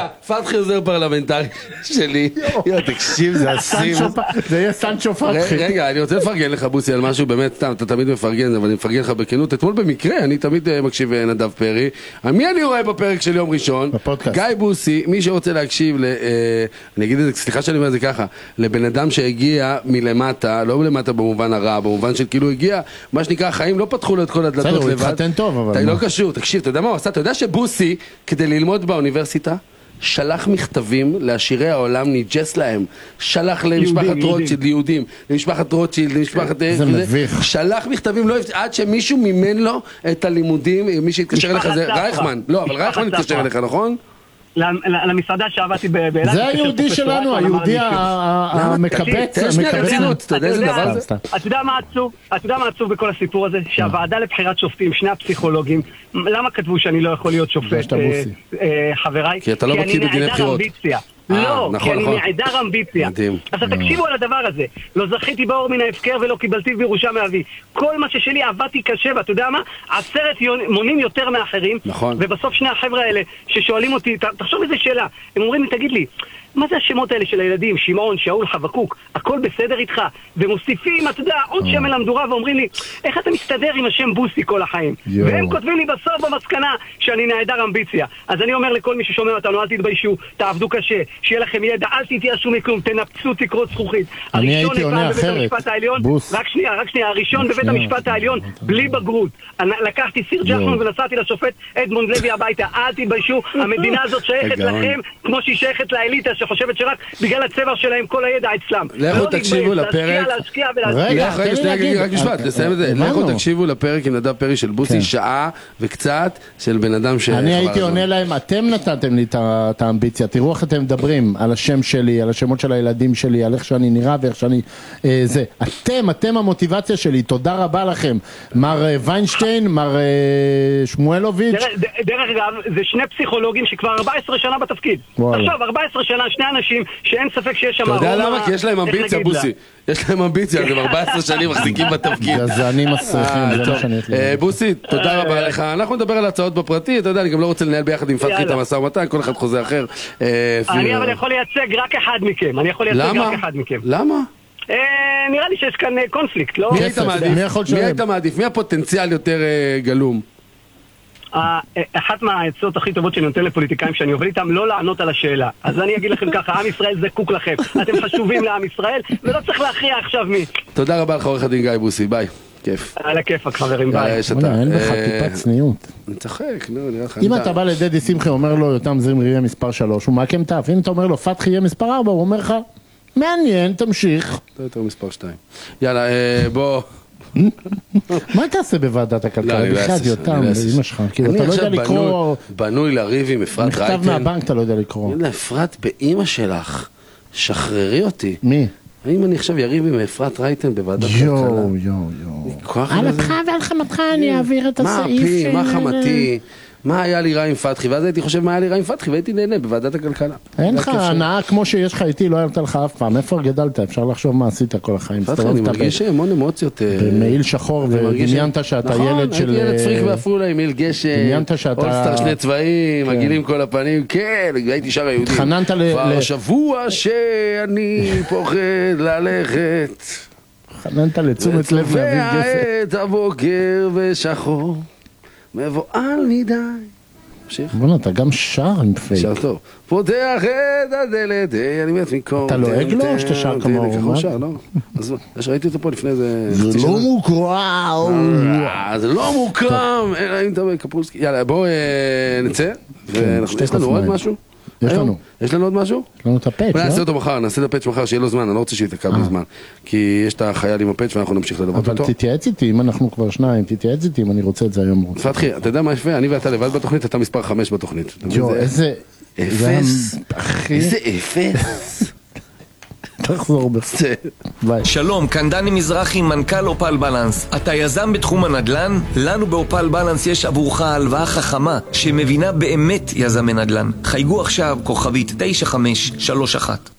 פתחי עוזר פרלמנטרי שלי. תקשיב, זה אסים. זה יהיה סנצ'ו פתחי. רגע, אני רוצה לפרגן לך בוסי על משהו, באמת סתם, אתה תמיד מפרגן, אבל אני מפרגן לך בכנות. אתמול במקרה, אני תמיד מקשיב נדב פרי. מי אני רואה בפרק של יום ראשון? בפודקאסט. גיא בוסי, מי שרוצה להקשיב, אני אגיד את זה, סליחה שאני אומר את זה ככה, לבן אדם שהגיע מלמטה, לא מלמטה במובן הרע, במובן של כאילו הגיע, מה שנקרא, החיים לא פתחו לו את כל הדלתות לבד. הוא התחתן טוב, אבל... אתה לא קשור, תקשיב, אתה יודע מה הוא עשה? אתה יודע שבוסי, כדי ללמוד באוניברסיטה, שלח מכתבים לעשירי העולם, ניג'ס להם, שלח למשפחת רוטשילד, ליהודים, למשפחת רוטשילד, למשפחת... זה מביך. שלח מכתבים, עד שמישהו מימן לו את הלימודים, מי שהתקשר אליך זה רייכמן, לא, אבל רייכמן התקשר אליך, נכון? למסעדה שעבדתי באילת. זה היהודי שלנו, היהודי המקבץ. אתה יודע איזה דבר זה? אתה יודע מה עצוב בכל הסיפור הזה? שהוועדה לבחירת שופטים, שני הפסיכולוגים, למה כתבו שאני לא יכול להיות שופט, חבריי? כי אתה לא בקיא בדיני בחירות. לא, כי אני מעדר אמביציה. אז תקשיבו על הדבר הזה. לא זכיתי באור מן ההפקר ולא קיבלתי בירושה מאבי. כל מה ששלי עבדתי קשה, ואתה יודע מה? 10 מונים יותר מאחרים. ובסוף שני החבר'ה האלה ששואלים אותי, תחשוב איזה שאלה. הם אומרים לי, תגיד לי, מה זה השמות האלה של הילדים? שמעון, שאול, חבקוק, הכל בסדר איתך? ומוסיפים, אתה יודע, עוד שמן למדורה ואומרים לי, איך אתה מסתדר עם השם בוסי כל החיים? והם כותבים לי בסוף במסקנה שאני נעדר אמביציה. אז אני אומר לכל מי ששומע אותנו, אל תתביישו, תעבדו קשה, שיהיה לכם ידע, אל תתייאשו מכלום, תנפצו תקרות זכוכית. אני הייתי עונה אחרת. רק שנייה, הראשון בבית המשפט העליון, בלי בגרות. לקחתי סיר ג'חנון ונסעתי לשופט אדמונד לוי הביתה. אל תתביישו, המדינה הזאת שייכת לכם, כמו שהיא שייכת לאליטה שחושבת שרק בגלל הצבע שלהם כל הידע אצלם. לכו תקשיבו לפרק. רגע, רק משפט, לסיים את זה. לכו תקשיבו לפרק עם נדב פרי של בוסי, שעה וקצת של בן אדם ש... אני הייתי עונה להם, אתם נתתם לי את האמביציה, תראו איך אתם מדברים על השם שלי, על השמות של הילדים שלי, על איך שאני נראה ואיך שאני... זה. אתם המוטיבציה שלי, תודה רבה לכם. מר ויינשטיין, מר שמואלוביץ'. דרך אגב, זה שני פסיכולוגים שכבר 14 שנה בתפקיד. עכשיו, 14 שנה, שני אנשים שאין ספק שיש שם... אתה יודע למה? כי יש להם אמביציה, בוסי. יש להם אמביציה, אז הם 14 שנים מחזיקים בתפקיד. גזענים מסריחים, זה מה שאני אתלם. בוסי, תודה רבה לך. אנחנו נדבר על הצעות בפרטי, אתה יודע, אני גם לא רוצה לנהל ביחד עם פתחי את המשא ומתן, כל אחד חוזה אחר. אני אבל יכול לייצג רק אחד מכם. למה? נראה לי שיש כאן קונפליקט, לא? מי היית מעדיף? מי הפוטנציאל יותר גלום? אחת מהעצות הכי טובות שאני נותן לפוליטיקאים שאני עובד איתם, לא לענות על השאלה. אז אני אגיד לכם ככה, עם ישראל זקוק לכם, אתם חשובים לעם ישראל ולא צריך להכריע עכשיו מי. תודה רבה לך עורך הדין גיא בוסי, ביי, כיף. על הכיפק חברים, ביי. אין לך טיפת צניעות. אני צחק, נו, נראה לך. אם אתה בא לדדי שמחי, אומר לו יותם זמרי יהיה מספר 3, הוא מעקם תף. אם אתה אומר לו פתחי יהיה מספר 4, הוא אומר לך מעניין, תמשיך. אתה יותר מספר 2. יאללה, בוא. מה תעשה בוועדת הכלכלה? בחד יותם, באמא שלך. אני עכשיו בנוי לריב עם אפרת רייטן. מכתב מהבנק אתה לא יודע לקרוא. אפרת, באמא שלך, שחררי אותי. מי? האם אני עכשיו יריב עם אפרת רייטן בוועדת הכלכלה? על אפך ועל חמתך אני אעביר את הסעיף. מה חמתי? מה היה לי רע עם פתחי? ואז הייתי חושב מה היה לי רע עם פתחי והייתי נהנה בוועדת הכלכלה. אין לך הנאה כמו שיש לך איתי, לא הייתה לך אף פעם. איפה גדלת? אפשר לחשוב מה עשית כל החיים. פתחי, אני מרגיש המון אמוציות. במעיל שחור ודמיינת שאתה ילד של... נכון, הייתי ילד פריק ואפולה עם מעיל גשם. דמיינת שאתה... אולסטר שני צבעים, מגילים כל הפנים. כן, הייתי שר היהודים. התחננת כבר שבוע שאני פוחד ללכת. התחננת לתשומת לב להביא גפת. ואת הבוקר ושחור. מבועל מדי. בוא'נה, אתה גם שר עם פייק. שר טוב. פותח את הדלת, אני מת מקום. אתה לועג לו או שאתה שר כמוהו? ככה הוא שר, לא. אז ראיתי אותו פה לפני איזה... זה לא מוקרם. זה לא מוקרם. אלא אם אתה בקפולסקי. יאללה, בואו נצא. יש לנו עוד משהו? יש לנו עוד משהו? יש לנו את הפאץ', לא? נעשה אותו מחר, נעשה את הפאץ' מחר, שיהיה לו זמן, אני לא רוצה שיתקע בזמן. כי יש את החייל עם הפאץ' ואנחנו נמשיך ללוות אותו. אבל תתייעץ איתי, אם אנחנו כבר שניים, תתייעץ איתי אם אני רוצה את זה היום. פתחי, אתה יודע מה יפה? אני ואתה לבד בתוכנית, אתה מספר 5 בתוכנית. יו, איזה... אפס. איזה אפס. תחזור בזה. ביי. שלום, כאן דני מזרחי, מנכ"ל אופל בלנס. אתה יזם בתחום הנדל"ן? לנו באופל בלנס יש עבורך הלוואה חכמה שמבינה באמת יזמי נדל"ן. חייגו עכשיו כוכבית 9531.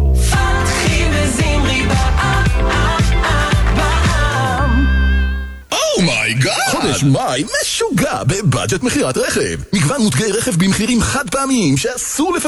חודש מאי משוגע בבאג'ט מחירת רכב. מגוון מותגי רכב במחירים חד פעמיים שאסור לפספס.